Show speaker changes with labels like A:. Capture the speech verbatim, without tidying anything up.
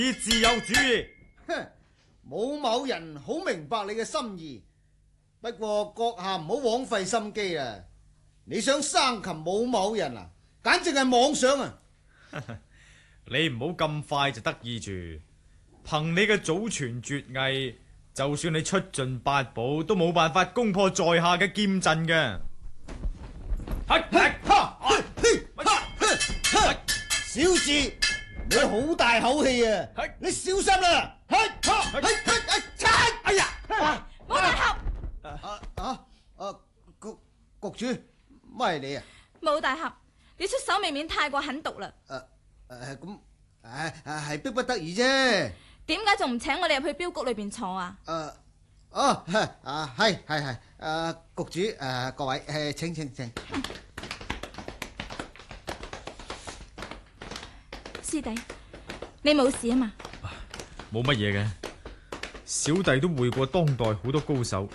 A: 以自由主義。
B: 哼，武某人好明白你嘅心意，不過閣下唔好枉費心機啦。你想生擒武某人啊，簡直係妄想啊！
A: 你唔好咁快就得意住，憑你嘅祖傳絕藝，就算你出盡八寶，都冇辦法攻破在下嘅劍陣嘅。
B: 小智，你好大口氣啊！你小心啦！哎呀！
C: 武大俠，
B: 啊啊啊！局局主，乜係你啊？
C: 武大俠，你出手未免太過狠毒啦！
B: 誒誒咁誒誒係逼不得已啫。
C: 點解仲唔請我哋入去鏢局裏邊坐啊？
B: 誒哦啊係係係誒局主誒各位誒請請請。
C: 師弟，你冇事啊嘛？
A: 冇乜嘢嘅，小弟都會過當代好多高手。